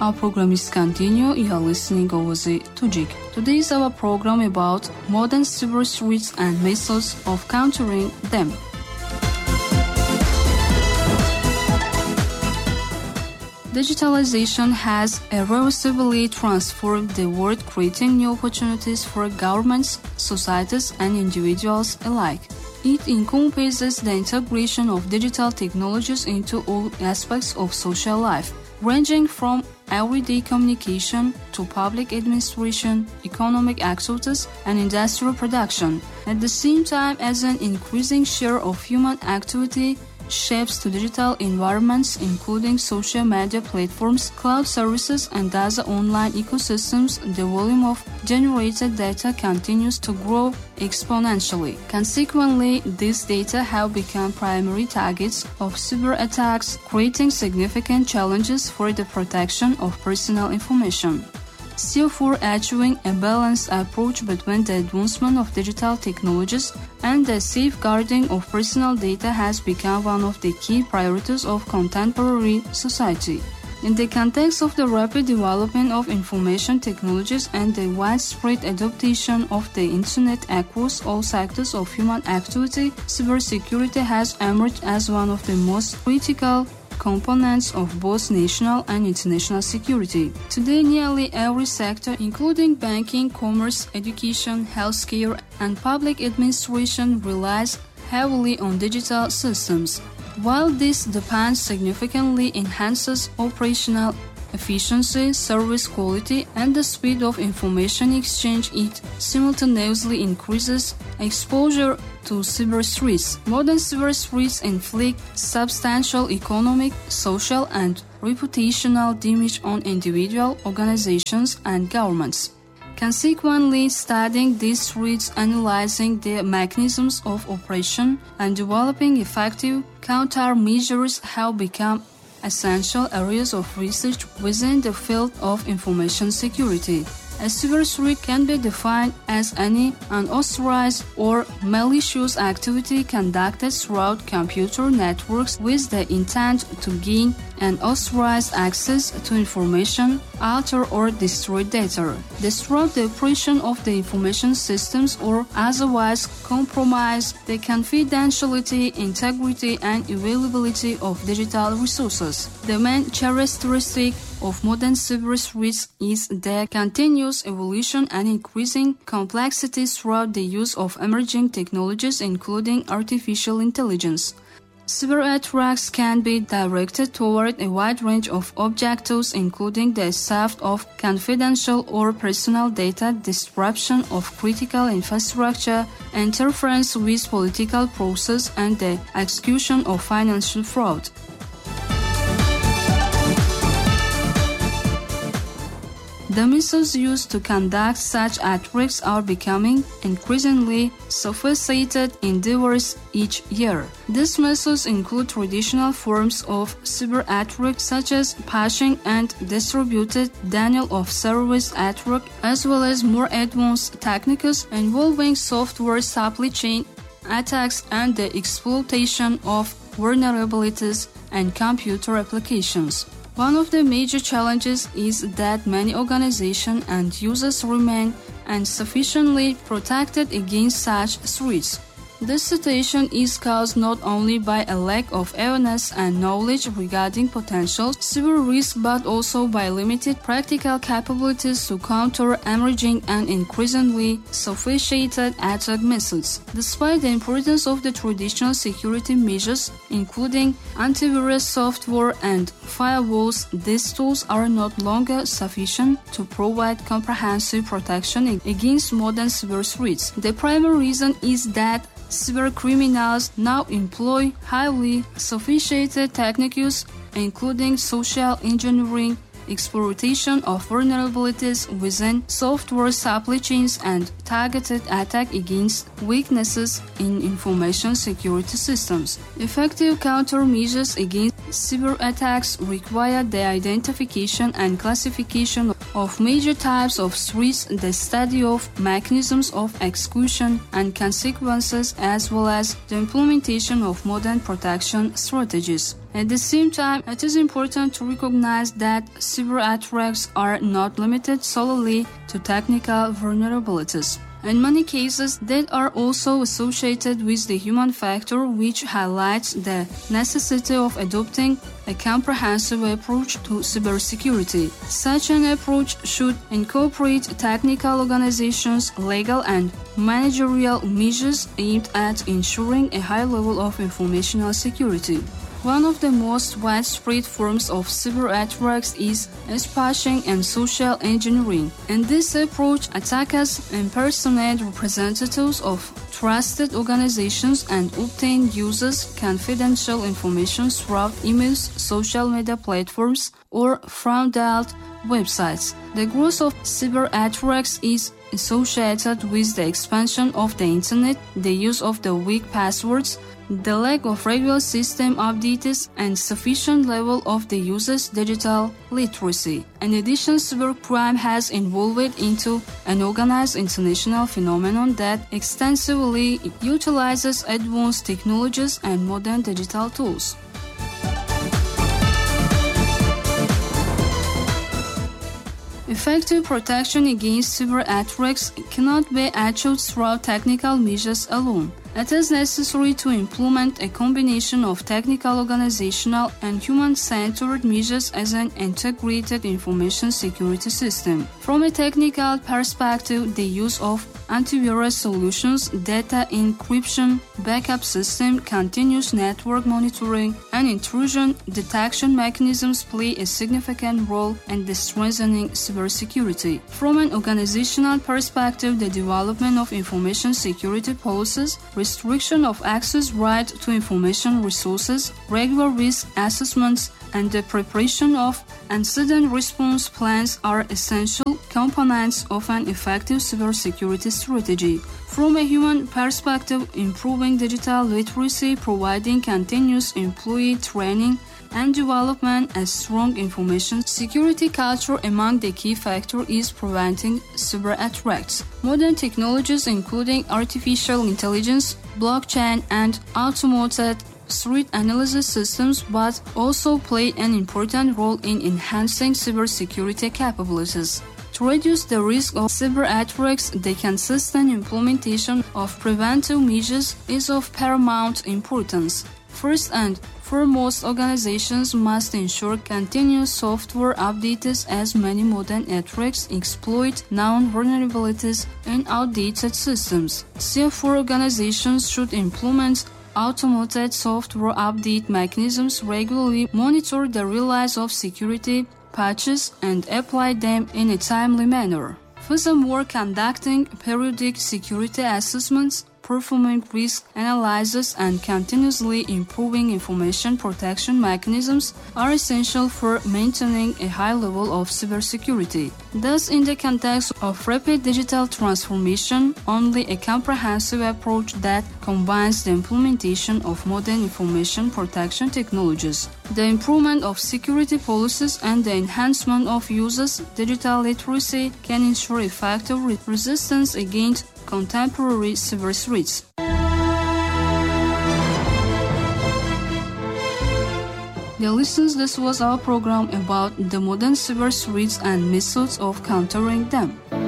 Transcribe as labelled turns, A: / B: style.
A: Our program is continue. You are listening Ovazi Tujik. Today is our program about modern cyber threats and methods of countering them. Digitalization has irreversibly transformed the world, creating new opportunities for governments, societies, and individuals alike. It encompasses the integration of digital technologies into all aspects of social life, ranging from everyday communication to public administration, economic activities, and industrial production. At the same time, as an increasing share of human activity shapes to digital environments, including social media platforms, cloud services, and other online ecosystems, the volume of generated data continues to grow exponentially. Consequently, these data have become primary targets of cyber attacks, creating significant challenges for the protection of personal information. Therefore, achieving a balanced approach between the advancement of digital technologies and the safeguarding of personal data has become one of the key priorities of contemporary society. In the context of the rapid development of information technologies and the widespread adoption of the Internet across all sectors of human activity, cybersecurity has emerged as one of the most critical components of both national and international security. Today, nearly every sector, including banking, commerce, education, healthcare, and public administration, relies heavily on digital systems. While this depends significantly enhances operational efficiency, service quality, and the speed of information exchange, it simultaneously increases exposure to cyber threats. Modern cyber threats inflict substantial economic, social, and reputational damage on individual organizations and governments. Consequently, studying these threats, analyzing their mechanisms of operation, and developing effective countermeasures have become essential areas of research within the field of information security. A cyber threat can be defined as any unauthorized or malicious activity conducted throughout computer networks with the intent to gain unauthorized access to information, alter or destroy data, disrupt the operation of the information systems, or otherwise compromise the confidentiality, integrity, and availability of digital resources. The main characteristic of modern cyber threats is their continuous evolution and increasing complexity throughout the use of emerging technologies, including artificial intelligence. Cyber attacks can be directed toward a wide range of objectives, including the theft of confidential or personal data, disruption of critical infrastructure, interference with political process, and the execution of financial fraud. The methods used to conduct such attacks are becoming increasingly sophisticated endeavors each year. These methods include traditional forms of cyber attacks such as phishing and distributed denial-of-service attack, as well as more advanced techniques involving software supply chain attacks and the exploitation of vulnerabilities and computer applications. One of the major challenges is that many organizations and users remain insufficiently protected against such threats. This situation is caused not only by a lack of awareness and knowledge regarding potential cyber risks, but also by limited practical capabilities to counter emerging and increasingly sophisticated attack methods. Despite the importance of the traditional security measures, including antivirus software and firewalls, these tools are not longer sufficient to provide comprehensive protection against modern cyber threats. The primary reason is that cybercriminals now employ highly sophisticated techniques, including social engineering, exploitation of vulnerabilities within software supply chains, and targeted attack against weaknesses in information security systems. Effective countermeasures against cyber attacks require the identification and classification of major types of threats, the study of mechanisms of execution and consequences, as well as the implementation of modern protection strategies. At the same time, it is important to recognize that cyber attacks are not limited solely to technical vulnerabilities. In many cases, they are also associated with the human factor, which highlights the necessity of adopting a comprehensive approach to cybersecurity. Such an approach should incorporate technical organizations, legal and managerial measures aimed at ensuring a high level of informational security. One of the most widespread forms of cyber attacks is phishing and social engineering. In this approach, attackers impersonate representatives of trusted organizations and obtain users' confidential information through emails, social media platforms, or fraudulent websites. The growth of cyber attacks is associated with the expansion of the Internet, the use of the weak passwords, the lack of regular system updates, and sufficient level of the user's digital literacy. In addition, cybercrime has evolved into an organized international phenomenon that extensively utilizes advanced technologies and modern digital tools. Effective protection against cyber attacks cannot be achieved through technical measures alone. It is necessary to implement a combination of technical, organizational, and human-centered measures as an integrated information security system. From a technical perspective, the use of antivirus solutions, data encryption, backup system, continuous network monitoring, and intrusion detection mechanisms play a significant role in the strengthening cybersecurity. From an organizational perspective, the development of information security policies, restriction of access right to information resources, regular risk assessments, and the preparation of incident response plans are essential components of an effective cybersecurity strategy. From a human perspective, improving digital literacy, providing continuous employee training, and development a strong information security culture among the key factors is preventing cyber attacks. Modern technologies including artificial intelligence, blockchain, and automated threat analysis systems but also play an important role in enhancing cybersecurity capabilities. To reduce the risk of cyber attacks, the consistent implementation of preventive measures is of paramount importance. First and foremost, organizations must ensure continuous software updates as many modern attacks exploit known vulnerabilities in outdated systems. Therefore, organizations should implement automated software update mechanisms, regularly monitor the release of security patches, and apply them in a timely manner. Furthermore, conducting periodic security assessments, performing risk analysis, and continuously improving information protection mechanisms are essential for maintaining a high level of cybersecurity. Thus, in the context of rapid digital transformation, only a comprehensive approach that combines the implementation of modern information protection technologies, the improvement of security policies, and the enhancement of users' digital literacy can ensure effective resistance against contemporary cyber threats. Dear listeners, this was our program about the modern cyber threats and methods of countering them.